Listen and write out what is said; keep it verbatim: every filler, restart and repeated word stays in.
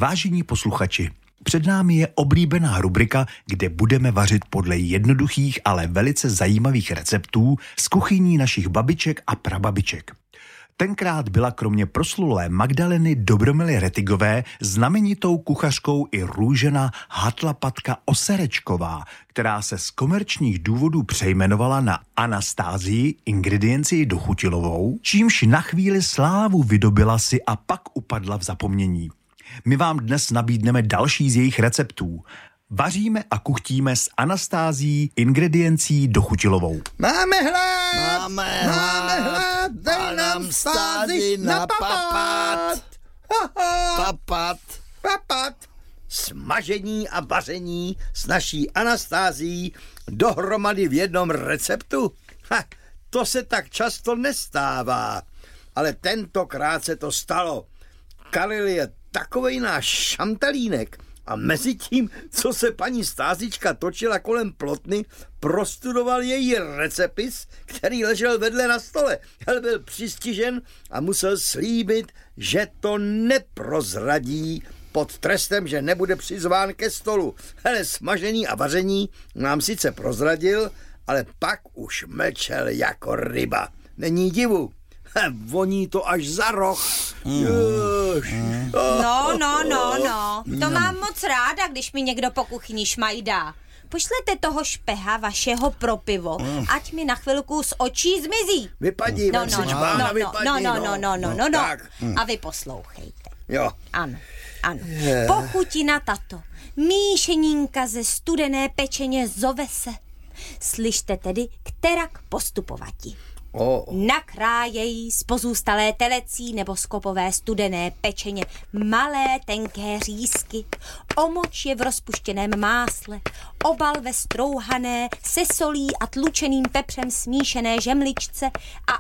Vážení posluchači, před námi je oblíbená rubrika, kde budeme vařit podle jednoduchých, ale velice zajímavých receptů z kuchyní našich babiček a prababiček. Tenkrát byla kromě proslulé Magdaleny Dobromily Rettigové znamenitou kuchařkou i Růžena Hatlapatka Oserečková, která se z komerčních důvodů přejmenovala na Anastázii Ingridienci Dochutilovou, čímž na chvíli slávu vydobila si a pak upadla v zapomnění. My vám dnes nabídneme další z jejich receptů. Vaříme a kuchtíme s Anastázií Ingridiencí Dochutilovou. Máme hlad! Máme Máme hlad! Dej nám stázi na papat! Papat. Papat! Smažení a vaření s naší Anastázií dohromady v jednom receptu? Ha, to se tak často nestává, ale tentokrát se to stalo. Kalil je takovej náš šantalínek a mezi tím, co se paní Stázička točila kolem plotny, prostudoval její recepis, který ležel vedle na stole. Hel byl přistižen a musel slíbit, že to neprozradí pod trestem, že nebude přizván ke stolu. Hele, smažení a vaření nám sice prozradil, ale pak už mlčel jako ryba. Není divu. He, voní to až za roh. Mm. Mm. No, no, no, no. To mám moc ráda, když mi někdo po kuchyni šmajdá. Pošlete toho špeha vašeho pro pivo, mm. ať mi na chvilku z očí zmizí. Vypadí, no, no, no, čbána, no, vypadí, no, no, no, no, no, no, no. Mm. A vy poslouchejte. Jo. Ano, ano. Pochutina tato. Míšenínka ze studené pečeně zove se. Slyšte tedy, kterak postupovati. Oh. Nakrájejí z pozůstalé telecí nebo skopové studené pečeně malé tenké řízky, omoč je v rozpuštěném másle, obal ve strouhané se solí a tlučeným pepřem smíšené žemličce a